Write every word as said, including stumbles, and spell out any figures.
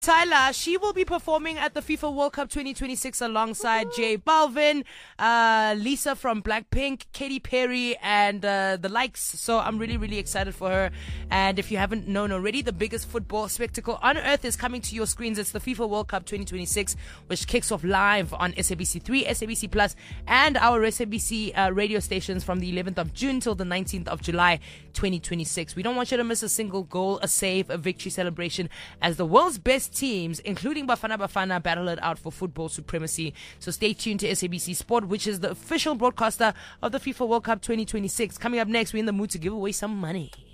Tyla, she will be performing at the FIFA World Cup twenty twenty-six alongside J Balvin, uh, Lisa from Blackpink, Katy Perry, and uh, the likes. So I'm really, really excited for her. And if you haven't known already, the biggest football spectacle on earth is coming to your screens. It's the FIFA World Cup twenty twenty-six, which kicks off live on S A B C three, S A B C Plus, and our S A B C uh, radio stations from the eleventh of June till the nineteenth of July twenty twenty-six. We don't want you to miss a single goal, a save, a victory celebration as the world's best teams, including Bafana Bafana, battle it out for football supremacy. So stay tuned to S A B C Sport, which is the official broadcaster of the FIFA World Cup twenty twenty-six. Coming up next, we're in the mood to give away some money.